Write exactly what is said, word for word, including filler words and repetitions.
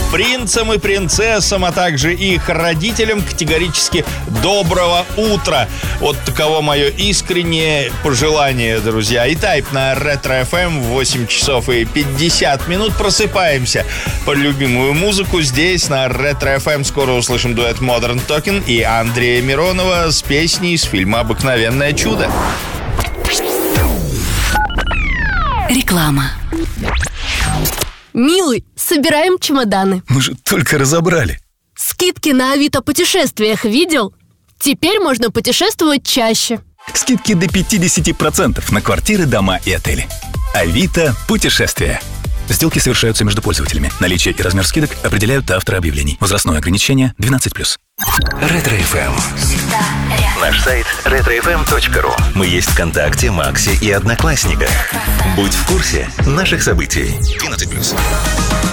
принцам и принцессам, а также их родителям категорически доброго утра. Вот таково мое искреннее пожелание, друзья. И тайп на Ретро-эф эм в восемь часов и пятьдесят минут. Просыпаемся под любимую музыку. Здесь на Ретро-эф эм скоро услышим дуэт Modern Talking и Андрея Миронова с песней из фильма «Обыкновенное чудо». Реклама. Милый, собираем чемоданы. Мы же только разобрали. Скидки на Авито путешествиях видел? Теперь можно путешествовать чаще. Скидки до пятьдесят процентов на квартиры, дома и отели. Авито путешествия. Сделки совершаются между пользователями. Наличие и размер скидок определяют авторы объявлений. Возрастное ограничение двенадцать плюс. Ретро-эф эм. Наш сайт ретро эф эм точка ру. Мы есть ВКонтакте, Максе и Одноклассниках. Будь в курсе наших событий. двенадцать плюс.